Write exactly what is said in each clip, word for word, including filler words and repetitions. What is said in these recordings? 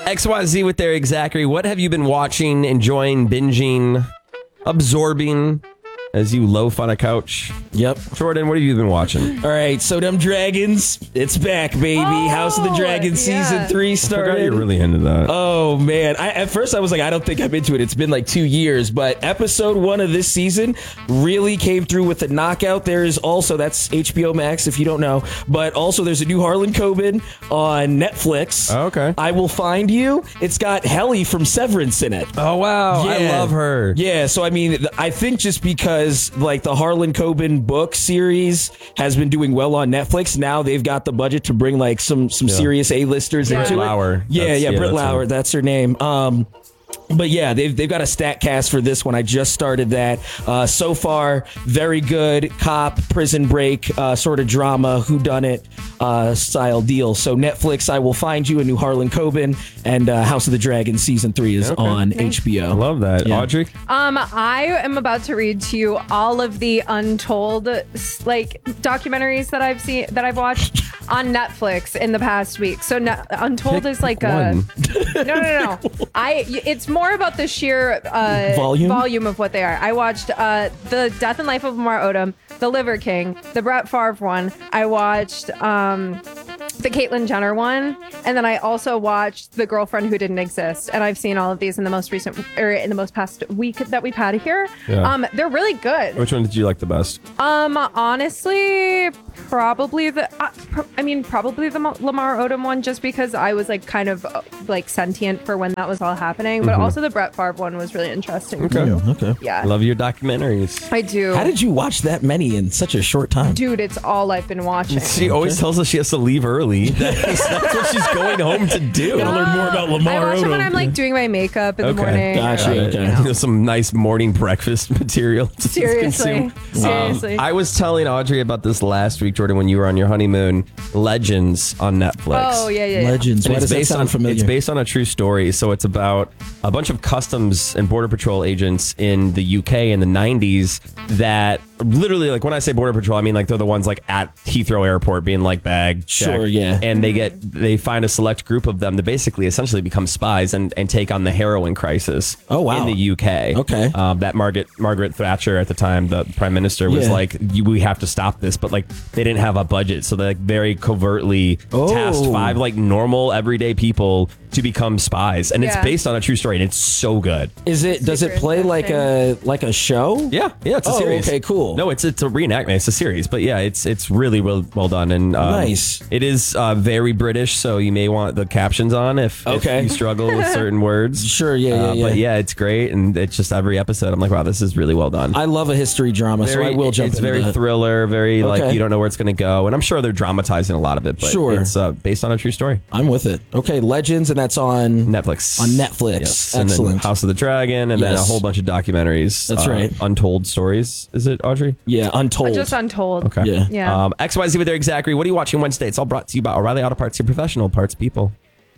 X Y Z with Eric Zachary. What have you been watching, enjoying, binging, absorbing as you loaf on a couch? Yep. Jordan, what have you been watching? All right, so them dragons, it's back, baby. Oh, House of the Dragon yeah. season three I forgot started. you're really into that. Oh man! I, at first, I was like, I don't think I'm into it. It's been like two years, but episode one of this season really came through with a knockout. There is also that's H B O Max if you don't know, but also there's a new Harlan Coben on Netflix. Oh, okay. I Will Find You. It's got Helly from Severance in it. Oh, wow. I Yeah. love her. Yeah, so I mean, I think just because like the Harlan Coben book series has been doing well on Netflix, now they've got the budget to bring like some some Yeah. serious A-listers Yeah. into Britt it. Lauer. Yeah, That's- yeah, yeah, Britt that's Lauer, her. that's her name. Um, but yeah, they've they've got a stat cast for this one. I just started that. Uh, so far, very good cop prison break uh, sort of drama, whodunit uh, style deal. So Netflix, I Will Find You, a new Harlan Coben, and uh, House of the Dragon season three is Okay. on H B O. I love that. Yeah. Audrey? Um, I am about to read to you all of the untold like documentaries that I've seen that I've watched on Netflix in the past week. So ne- Untold Pick is like one. a no, no, no. I it's more about the sheer uh, Volume? volume of what they are. I watched uh, the Death and Life of Lamar Odom, The Liver King, the Brett Favre one. I watched um, the Caitlyn Jenner one, and then I also watched The Girlfriend Who Didn't Exist. And I've seen all of these in the most recent or in the most past week that we've had here. Yeah. Um, they're really good. Which one did you like the best? Um, honestly, probably the. Uh, pr- I mean, probably the Mo- Lamar Odom one, just because I was like kind of uh, like sentient for when that was all happening. But also the Brett Favre one was really interesting. Okay. too. Yeah, okay. Yeah, I love your documentaries. I do. How did you watch that many in such a short time? Dude, it's all I've been watching. She always tells us she has to leave early. That's, that's what she's going home to do. Gotta learn more about Lamar I watch it when Odom. I'm like doing my makeup in the Okay. morning. Gotcha, or, okay. you know. You know, some nice morning breakfast material to Seriously. consume. Seriously. Um, I was telling Audrey about this last week, Jordan, when you were on your honeymoon. Legends on Netflix. Oh yeah, yeah, yeah. Legends. And Why it's does that based sound on familiar? it's based on a true story. So it's about a bunch of customs and border patrol agents in the U K in the nineties that literally, like when I say border patrol, I mean like they're the ones like at Heathrow Airport being like bag check. Sure, yeah. And they get they find a select group of them that basically essentially become spies and, and take on the heroin crisis. Oh, wow. In the U K. Okay. Um, that Margaret Margaret Thatcher at the time, the prime minister, was Yeah. like, you, we have to stop this, but like they didn't have a budget, so they like very covertly Oh. tasked five like normal everyday people to become spies, and it's Yeah. based on a true story, and it's so good. Is it? Does it Super play like a like a show? Yeah, yeah, it's a Oh, series. okay, cool. No, it's it's a reenactment. It's a series, but yeah, it's it's really well well done, and um, Nice. It is uh, very British, so you may want the captions on if, Okay. if you struggle with certain words. Sure, yeah, yeah, Uh, yeah. But yeah, it's great, and it's just every episode. I'm like, wow, this is really well done. I love a history drama, so I will jump It's into very that. thriller, very like Okay. you don't know where it's going to go, and I'm sure they're dramatizing a lot of it. But Sure. it's uh, based on a true story. I'm with it. Okay, Legends, and that's on Netflix. On Netflix. Yes. And then Excellent. House of the Dragon, and then a Yes. whole bunch of documentaries. That's uh, right. Untold stories. Is it, Audrey? Yeah, Untold. Just Untold. Okay. Yeah. Yeah. Um, X Y Z with Eric Zachary. What are you watching Wednesday? It's all brought to you by O'Reilly Auto Parts, your professional parts people.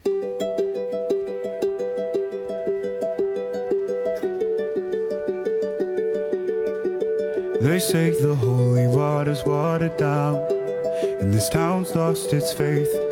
They say the holy water's watered down, and this town's lost its faith.